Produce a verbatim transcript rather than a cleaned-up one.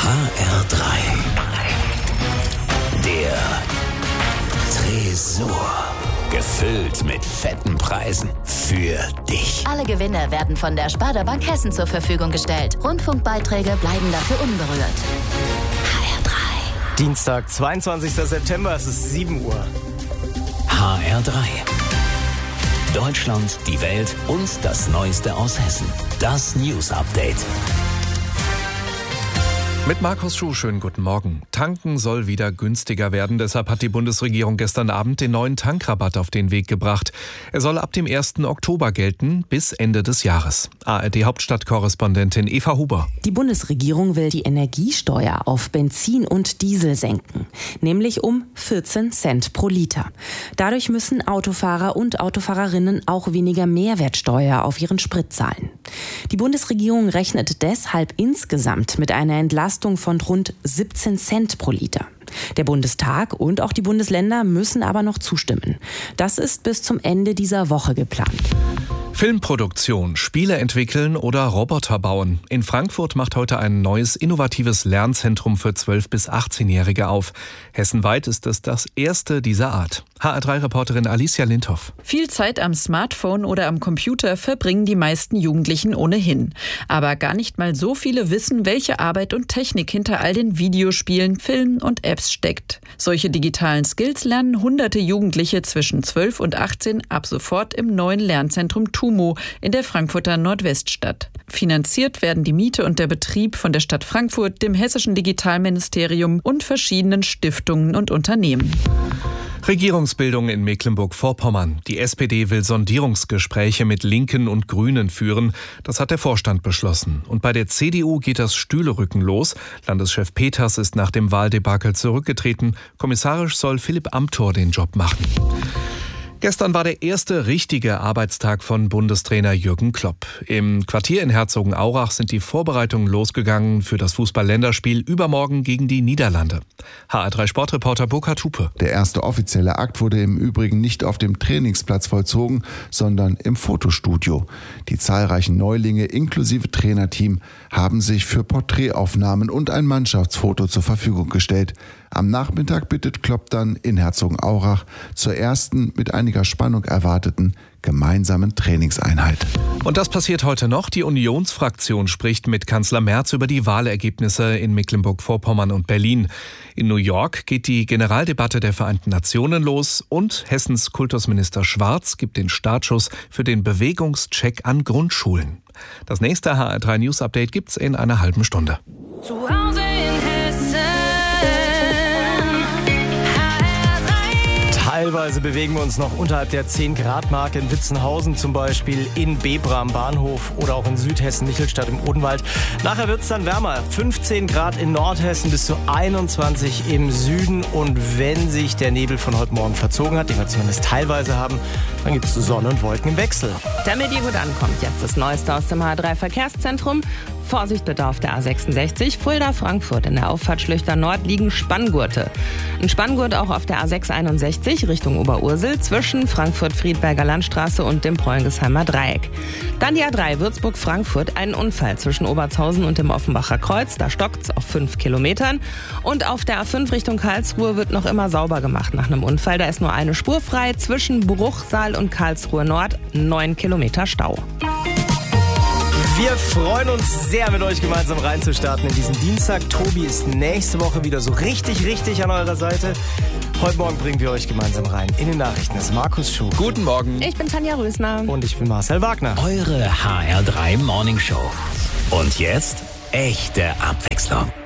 H R drei. Der Tresor. Gefüllt mit fetten Preisen für dich. Alle Gewinne werden von der Sparda Bank Hessen zur Verfügung gestellt. Rundfunkbeiträge bleiben dafür unberührt. H R drei. Dienstag, zweiundzwanzigster September, es ist sieben Uhr. H R drei. Deutschland, die Welt und das Neueste aus Hessen. Das News Update. Mit Markus Schuh, schönen guten Morgen. Tanken soll wieder günstiger werden. Deshalb hat die Bundesregierung gestern Abend den neuen Tankrabatt auf den Weg gebracht. Er soll ab dem ersten Oktober gelten, bis Ende des Jahres. A R D-Hauptstadtkorrespondentin Eva Huber. Die Bundesregierung will die Energiesteuer auf Benzin und Diesel senken, nämlich um vierzehn Cent pro Liter. Dadurch müssen Autofahrer und Autofahrerinnen auch weniger Mehrwertsteuer auf ihren Sprit zahlen. Die Bundesregierung rechnet deshalb insgesamt mit einer Entlastung von rund siebzehn Cent pro Liter. Der Bundestag und auch die Bundesländer müssen aber noch zustimmen. Das ist bis zum Ende dieser Woche geplant. Filmproduktion, Spiele entwickeln oder Roboter bauen. In Frankfurt macht heute ein neues, innovatives Lernzentrum für zwölf- bis achtzehnjährige auf. Hessenweit ist es das erste dieser Art. H R drei Reporterin Alicia Lindhoff. Viel Zeit am Smartphone oder am Computer verbringen die meisten Jugendlichen ohnehin. Aber gar nicht mal so viele wissen, welche Arbeit und Technik hinter all den Videospielen, Filmen und Apps steckt. Solche digitalen Skills lernen hunderte Jugendliche zwischen zwölf und achtzehn ab sofort im neuen Lernzentrum TUMO in der Frankfurter Nordweststadt. Finanziert werden die Miete und der Betrieb von der Stadt Frankfurt, dem Hessischen Digitalministerium und verschiedenen Stiftungen und Unternehmen. Regierungsbildung in Mecklenburg-Vorpommern. Die S P D will Sondierungsgespräche mit Linken und Grünen führen. Das hat der Vorstand beschlossen. Und bei der C D U geht das Stühlerücken los. Landeschef Peters ist nach dem Wahldebakel zurückgetreten. Kommissarisch soll Philipp Amthor den Job machen. Gestern war der erste richtige Arbeitstag von Bundestrainer Jürgen Klopp. Im Quartier in Herzogenaurach sind die Vorbereitungen losgegangen für das Fußball-Länderspiel übermorgen gegen die Niederlande. H R drei Sportreporter Burkhard Hupe. Der erste offizielle Akt wurde im Übrigen nicht auf dem Trainingsplatz vollzogen, sondern im Fotostudio. Die zahlreichen Neulinge inklusive Trainerteam haben sich für Porträtaufnahmen und ein Mannschaftsfoto zur Verfügung gestellt. Am Nachmittag bittet Klopp dann in Herzogenaurach zur ersten, mit einiger Spannung erwarteten, gemeinsamen Trainingseinheit. Und das passiert heute noch. Die Unionsfraktion spricht mit Kanzler Merz über die Wahlergebnisse in Mecklenburg-Vorpommern und Berlin. In New York geht die Generaldebatte der Vereinten Nationen los und Hessens Kultusminister Schwarz gibt den Startschuss für den Bewegungscheck an Grundschulen. Das nächste H R drei News Update gibt's in einer halben Stunde. Zu Hause in Hessen. Teilweise bewegen wir uns noch unterhalb der zehn Grad Marke in Witzenhausen zum Beispiel, in Bebra am Bahnhof oder auch in Südhessen, Michelstadt im Odenwald. Nachher wird es dann wärmer, fünfzehn Grad in Nordhessen bis zu einundzwanzig im Süden. Und wenn sich der Nebel von heute Morgen verzogen hat, den wir zumindest teilweise haben, dann gibt es Sonne und Wolken im Wechsel. Damit ihr gut ankommt, jetzt das Neueste aus dem H R drei Verkehrszentrum. Vorsicht bitte auf der A sechsundsechzig, Fulda-Frankfurt. In der Auffahrt Schlüchter Nord liegen Spanngurte. Ein Spanngurt auch auf der A sechshunderteinundsechzig Richtung Oberursel zwischen Frankfurt-Friedberger Landstraße und dem Preungesheimer Dreieck. Dann die A drei Würzburg-Frankfurt, einen Unfall zwischen Obertshausen und dem Offenbacher Kreuz. Da stockt's auf fünf Kilometern. Und auf der A fünf Richtung Karlsruhe wird noch immer sauber gemacht nach einem Unfall. Da ist nur eine Spur frei zwischen Bruchsal und Karlsruhe Nord. Neun Kilometer Stau. Wir freuen uns sehr, mit euch gemeinsam reinzustarten in diesen Dienstag. Tobi ist nächste Woche wieder so richtig, richtig an eurer Seite. Heute Morgen bringen wir euch gemeinsam rein. In den Nachrichten ist Markus Schuh. Guten Morgen. Ich bin Tanja Rösner. Und ich bin Marcel Wagner. Eure H R drei Morning Show. Und jetzt echte Abwechslung.